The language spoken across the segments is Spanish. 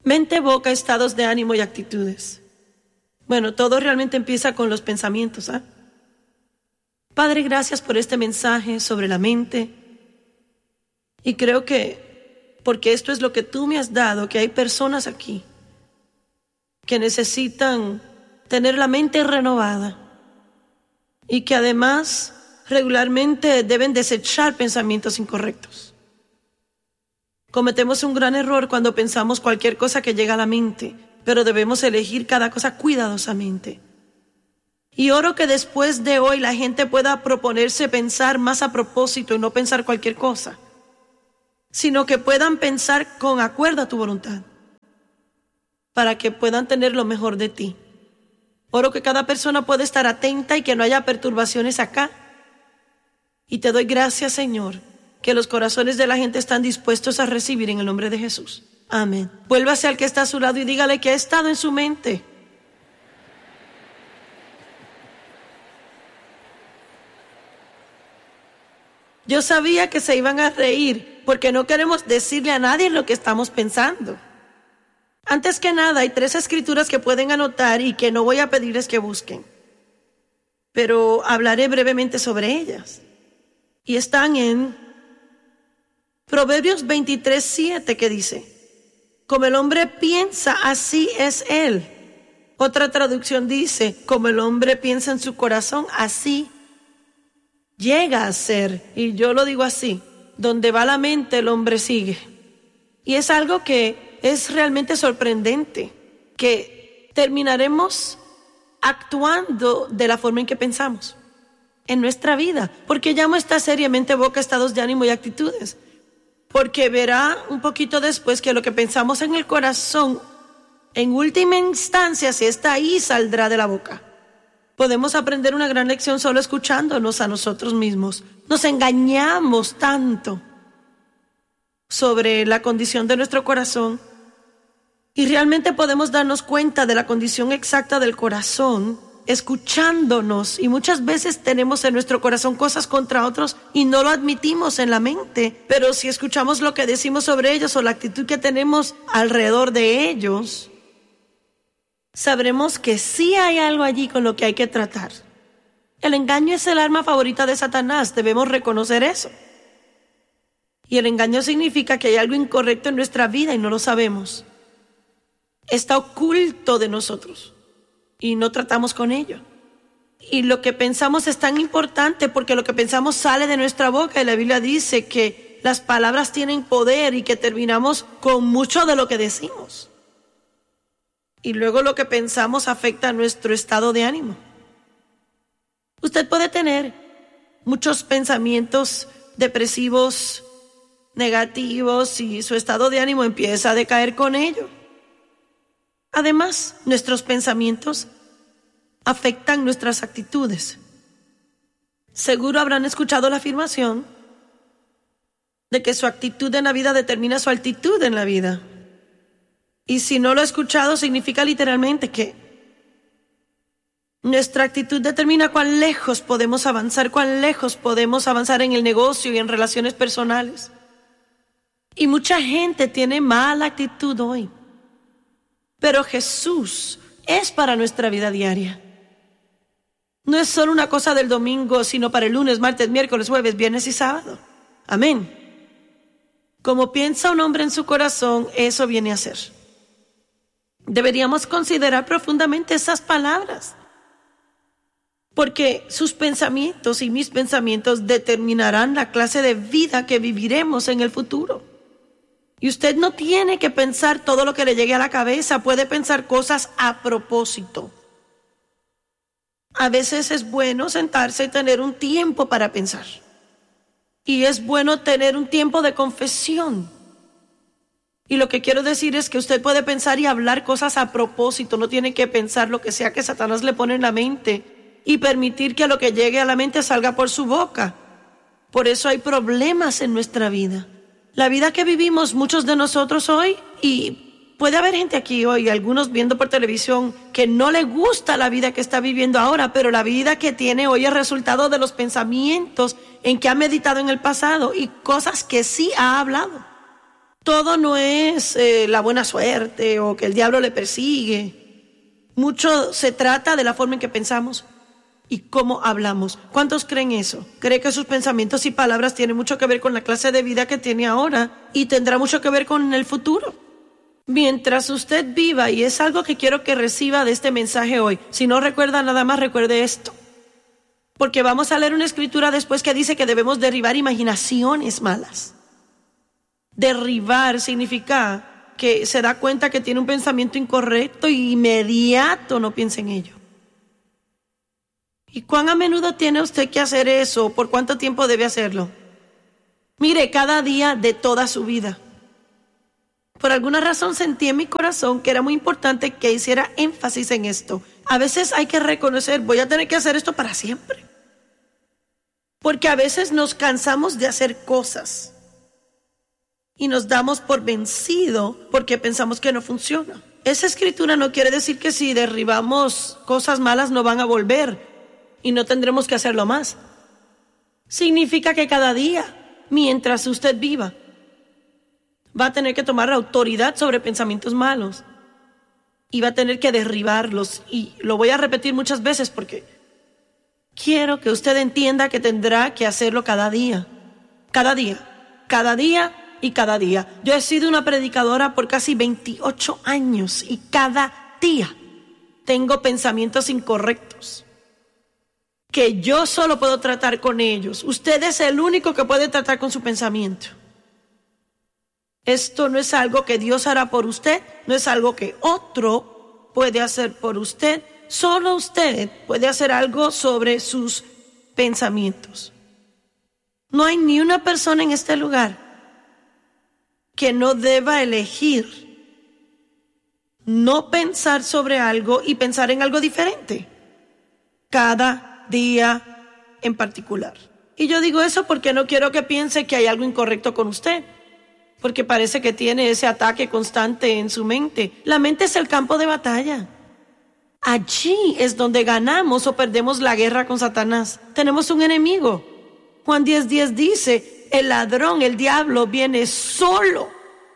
Mente, boca, estados de ánimo y actitudes. Bueno, todo realmente empieza con los pensamientos, ¿ah? Padre, gracias por este mensaje sobre la mente. Y creo que, porque esto es lo que tú me has dado, que hay personas aquí que necesitan tener la mente renovada y que además regularmente deben desechar pensamientos incorrectos. Cometemos un gran error cuando pensamos cualquier cosa que llega a la mente, pero debemos elegir cada cosa cuidadosamente. Y oro que después de hoy la gente pueda proponerse pensar más a propósito y no pensar cualquier cosa, sino que puedan pensar con acuerdo a tu voluntad, para que puedan tener lo mejor de ti. Oro que cada persona pueda estar atenta y que no haya perturbaciones acá. Y te doy gracias, Señor, que los corazones de la gente están dispuestos a recibir en el nombre de Jesús. Amén. Vuélvase al que está a su lado y dígale que ha estado en su mente. Yo sabía que se iban a reír porque no queremos decirle a nadie lo que estamos pensando. Antes que nada, hay 3 escrituras que pueden anotar y que no voy a pedirles que busquen, pero hablaré brevemente sobre ellas. Y están en Proverbios 23:7, que dice: como el hombre piensa, así es él. Otra traducción dice: como el hombre piensa en su corazón, así llega a ser. Y yo lo digo así: donde va la mente, el hombre sigue. Y es algo que es realmente sorprendente, que terminaremos actuando de la forma en que pensamos en nuestra vida. Porque llamo esta serie Mente, Boca, Estados de Ánimo y Actitudes, porque verá un poquito después que lo que pensamos en el corazón, en última instancia, si está ahí, saldrá de la boca. Podemos aprender una gran lección solo escuchándonos a nosotros mismos. Nos engañamos tanto sobre la condición de nuestro corazón, y realmente podemos darnos cuenta de la condición exacta del corazón escuchándonos, y muchas veces tenemos en nuestro corazón cosas contra otros y no lo admitimos en la mente, pero si escuchamos lo que decimos sobre ellos o la actitud que tenemos alrededor de ellos, sabremos que sí hay algo allí con lo que hay que tratar. El engaño es el arma favorita de Satanás, debemos reconocer eso. Y el engaño significa que hay algo incorrecto en nuestra vida y no lo sabemos. Está oculto de nosotros y no tratamos con ello. Y lo que pensamos es tan importante porque lo que pensamos sale de nuestra boca, y la Biblia dice que las palabras tienen poder y que terminamos con mucho de lo que decimos. Y luego lo que pensamos afecta a nuestro estado de ánimo. Usted puede tener muchos pensamientos depresivos, negativos, y su estado de ánimo empieza a decaer con ello. Además, nuestros pensamientos afectan nuestras actitudes. Seguro habrán escuchado la afirmación de que su actitud en la vida determina su altitud en la vida. Y si no lo he escuchado, significa literalmente que nuestra actitud determina cuán lejos podemos avanzar en el negocio y en relaciones personales. Y mucha gente tiene mala actitud hoy. Pero Jesús es para nuestra vida diaria. No es solo una cosa del domingo, sino para el lunes, martes, miércoles, jueves, viernes y sábado. Amén. Como piensa un hombre en su corazón, eso viene a ser. Deberíamos considerar profundamente esas palabras, porque sus pensamientos y mis pensamientos determinarán la clase de vida que viviremos en el futuro. Y usted no tiene que pensar todo lo que le llegue a la cabeza, puede pensar cosas a propósito. A veces es bueno sentarse y tener un tiempo para pensar. Y es bueno tener un tiempo de confesión. Y lo que quiero decir es que usted puede pensar y hablar cosas a propósito, no tiene que pensar lo que sea que Satanás le pone en la mente y permitir que lo que llegue a la mente salga por su boca. Por eso hay problemas en nuestra vida. La vida que vivimos muchos de nosotros hoy, y puede haber gente aquí hoy, algunos viendo por televisión, que no le gusta la vida que está viviendo ahora, pero la vida que tiene hoy es resultado de los pensamientos en que ha meditado en el pasado y cosas que sí ha hablado. Todo no es la buena suerte o que el diablo le persigue. Mucho se trata de la forma en que pensamos y cómo hablamos. ¿Cuántos creen eso? ¿Creen que sus pensamientos y palabras tienen mucho que ver con la clase de vida que tiene ahora y tendrá mucho que ver con el futuro? Mientras usted viva, y es algo que quiero que reciba de este mensaje hoy, si no recuerda nada más, recuerde esto. Porque vamos a leer una escritura después que dice que debemos derribar imaginaciones malas. Derribar significa que se da cuenta que tiene un pensamiento incorrecto y inmediato no piensa en ello. ¿Y cuán a menudo tiene usted que hacer eso? ¿Por cuánto tiempo debe hacerlo? Mire, cada día de toda su vida. Por alguna razón sentí en mi corazón que era muy importante que hiciera énfasis en esto. A veces hay que reconocer, voy a tener que hacer esto para siempre. Porque a veces nos cansamos de hacer cosas y nos damos por vencido porque pensamos que no funciona. Esa escritura no quiere decir que si derribamos cosas malas no van a volver y no tendremos que hacerlo más. Significa que cada día, mientras usted viva, va a tener que tomar autoridad sobre pensamientos malos y va a tener que derribarlos. Y lo voy a repetir muchas veces porque quiero que usted entienda que tendrá que hacerlo cada día. Cada día, cada día y cada día. Yo he sido una predicadora por casi 28 años y cada día tengo pensamientos incorrectos que yo solo puedo tratar con ellos. Usted es el único que puede tratar con su pensamiento. Esto no es algo que Dios hará por usted, no es algo que otro puede hacer por usted. Solo usted puede hacer algo sobre sus pensamientos. No hay ni una persona en este lugar que no deba elegir no pensar sobre algo y pensar en algo diferente cada día en particular. Y yo digo eso porque no quiero que piense que hay algo incorrecto con usted, porque parece que tiene ese ataque constante en su mente. La mente es el campo de batalla. Allí es donde ganamos o perdemos la guerra con Satanás. Tenemos un enemigo. Juan 10:10 dice, el ladrón, el diablo, viene solo.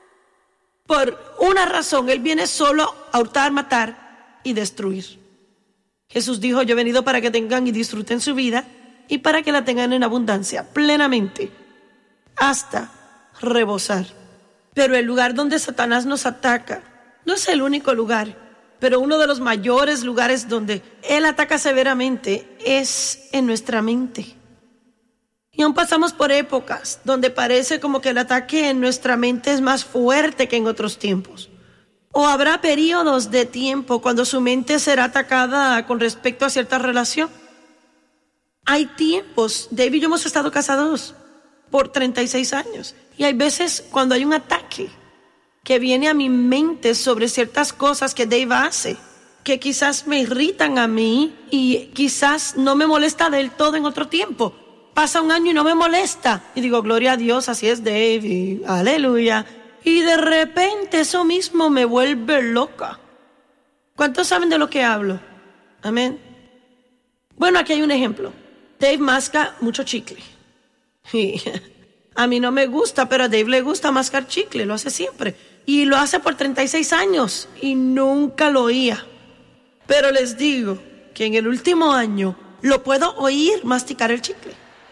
Por una razón, él viene solo a hurtar, matar y destruir. Jesús dijo, yo he venido para que tengan y disfruten su vida y para que la tengan en abundancia, plenamente, hasta rebosar. Pero el lugar donde Satanás nos ataca no es el único lugar, pero uno de los mayores lugares donde él ataca severamente es en nuestra mente. Y aún pasamos por épocas donde parece como que el ataque en nuestra mente es más fuerte que en otros tiempos. O habrá periodos de tiempo cuando su mente será atacada con respecto a cierta relación. Hay tiempos, David y yo hemos estado casados por 36 años. Y hay veces cuando hay un ataque que viene a mi mente sobre ciertas cosas que Dave hace, que quizás me irritan a mí y quizás no me molesta del todo en otro tiempo. Pasa un año y no me molesta. Y digo, gloria a Dios, así es Dave, aleluya. Y de repente eso mismo me vuelve loca. ¿Cuántos saben de lo que hablo? Amén. Bueno, aquí hay un ejemplo. Dave masca mucho chicle. Y a mí no me gusta, pero a Dave le gusta mascar chicle, lo hace siempre. Y lo hace por 36 años y nunca lo oía. Pero les digo que en el último año lo puedo oír masticar el chicle.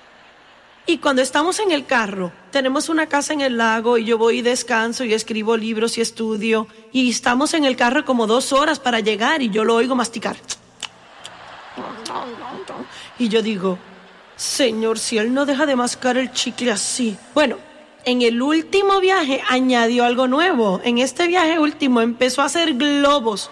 Y cuando estamos en el carro, tenemos una casa en el lago y yo voy y descanso y escribo libros y estudio. Y estamos en el carro como 2 horas para llegar y yo lo oigo masticar. Y yo digo, Señor, si él no deja de mascar el chicle así. Bueno, en el último viaje añadió algo nuevo. En este viaje último empezó a hacer globos.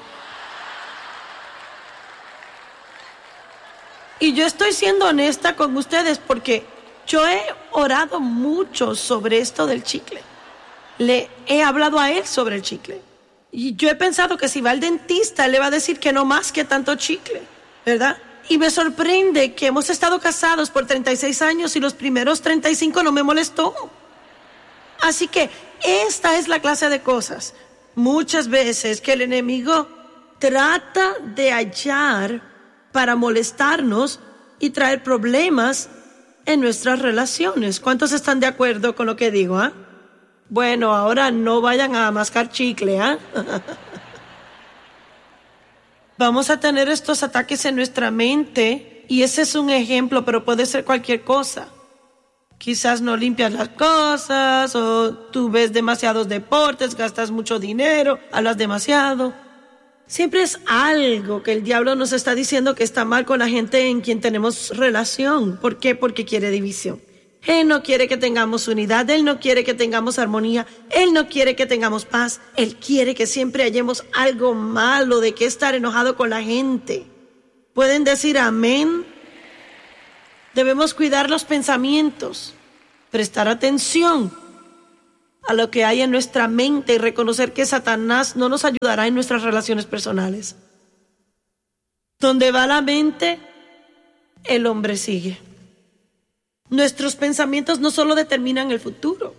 Y yo estoy siendo honesta con ustedes porque yo he orado mucho sobre esto del chicle. Le he hablado a él sobre el chicle. Y yo he pensado que si va al dentista, él le va a decir que no masque tanto chicle, ¿verdad? Y me sorprende que hemos estado casados por 36 años y los primeros 35 no me molestó. Así que esta es la clase de cosas, muchas veces que el enemigo trata de hallar para molestarnos y traer problemas en nuestras relaciones. ¿Cuántos están de acuerdo con lo que digo? Bueno, ahora no vayan a mascar chicle, ¿ah? Vamos a tener estos ataques en nuestra mente y ese es un ejemplo, pero puede ser cualquier cosa. Quizás no limpias las cosas o tú ves demasiados deportes, gastas mucho dinero, hablas demasiado. Siempre es algo que el diablo nos está diciendo que está mal con la gente en quien tenemos relación. ¿Por qué? Porque quiere división. Él no quiere que tengamos unidad, Él no quiere que tengamos armonía, Él no quiere que tengamos paz, Él quiere que siempre hallemos algo malo de que estar enojado con la gente. ¿Pueden decir amén? Debemos cuidar los pensamientos, prestar atención a lo que hay en nuestra mente y reconocer que Satanás no nos ayudará en nuestras relaciones personales. Donde va la mente, el hombre sigue. Nuestros pensamientos no solo determinan el futuro,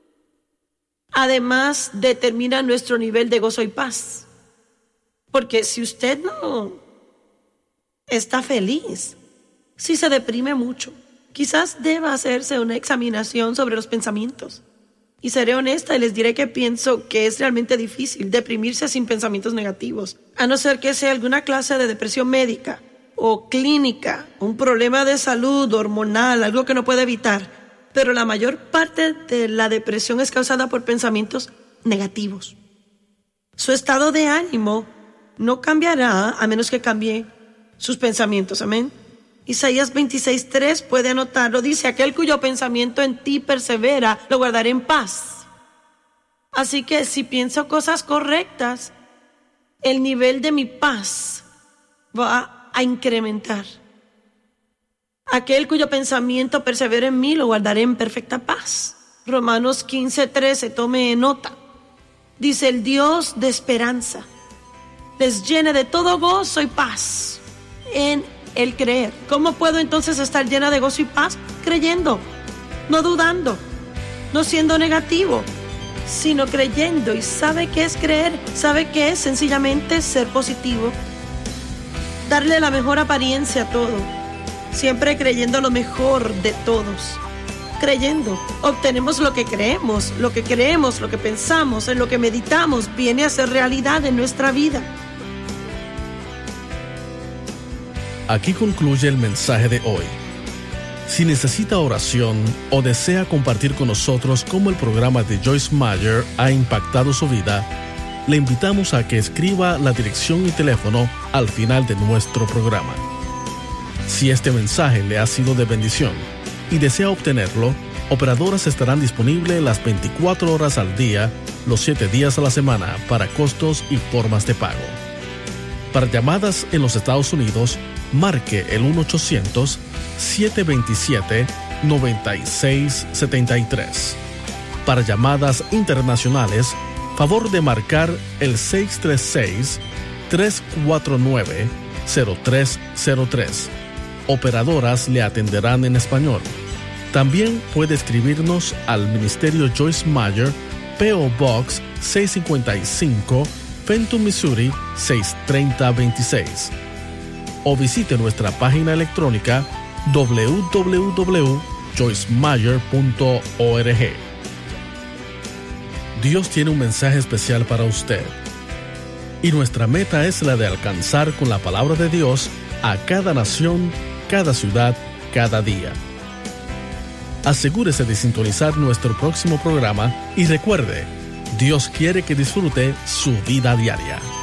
además determinan nuestro nivel de gozo y paz. Porque si usted no está feliz, si se deprime mucho, quizás deba hacerse una examinación sobre los pensamientos. Y seré honesta y les diré que pienso que es realmente difícil deprimirse sin pensamientos negativos, a no ser que sea alguna clase de depresión médica o clínica, un problema de salud hormonal, algo que no puede evitar. Pero la mayor parte de la depresión es causada por pensamientos negativos. Su estado de ánimo no cambiará a menos que cambie sus pensamientos. Amén. Isaías 26:3 puede anotarlo. Dice: aquel cuyo pensamiento en ti persevera, lo guardaré en paz. Así que si pienso cosas correctas, el nivel de mi paz va a incrementar. Aquel cuyo pensamiento persevera en mí, lo guardaré en perfecta paz. Romanos 15:13, tome nota. Dice: el Dios de esperanza les llene de todo gozo y paz en el creer. ¿Cómo puedo entonces estar llena de gozo y paz? Creyendo, no dudando, no siendo negativo, sino creyendo. ¿Y sabe qué es creer? ¿Sabe qué es? Sencillamente ser positivo, darle la mejor apariencia a todo, siempre creyendo lo mejor de todos. Creyendo, obtenemos lo que creemos, lo que pensamos, en lo que meditamos, viene a ser realidad en nuestra vida. Aquí concluye el mensaje de hoy. Si necesita oración o desea compartir con nosotros cómo el programa de Joyce Meyer ha impactado su vida, le invitamos a que escriba la dirección y teléfono al final de nuestro programa. Si este mensaje le ha sido de bendición y desea obtenerlo, operadoras estarán disponibles las 24 horas al día, los 7 días a la semana, para costos y formas de pago. Para llamadas en los Estados Unidos, marque el 1-800-727-9673. Para llamadas internacionales, favor de marcar el 636-349-0303. Operadoras le atenderán en español. También puede escribirnos al Ministerio Joyce Meyer, P.O. Box 655, Fenton, Missouri 63026. O visite nuestra página electrónica www.joycemeyer.org. Dios tiene un mensaje especial para usted. Y nuestra meta es la de alcanzar con la palabra de Dios a cada nación, cada ciudad, cada día. Asegúrese de sintonizar nuestro próximo programa y recuerde, Dios quiere que disfrute su vida diaria.